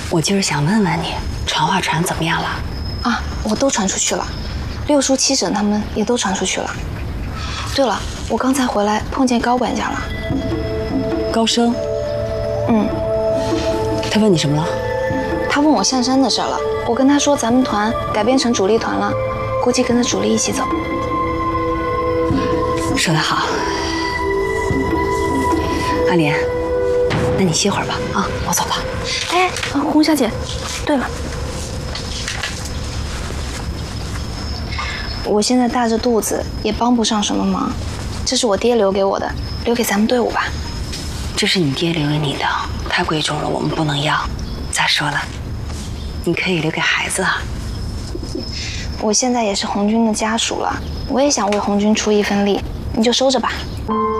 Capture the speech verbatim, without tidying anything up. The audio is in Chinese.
我就是想问问你，传话传怎么样了？ 啊，我都传出去了，六叔、七婶他们也都传出去了。对了，我刚才回来碰见高管家了。 高升？ 嗯。 他问你什么了？ 他问我上山的事了，我跟他说咱们团改编成主力团了，估计跟着主力一起走。 说得好，阿莲，那你歇会儿吧，啊，我走了。 哎，洪小姐，对了，我现在大着肚子，也帮不上什么忙，这是我爹留给我的，留给咱们队伍吧。 这是你爹留给你的，太贵重了，我们不能要。再说了，你可以留给孩子啊。 我现在也是红军的家属了，我也想为红军出一份力，你就收着吧。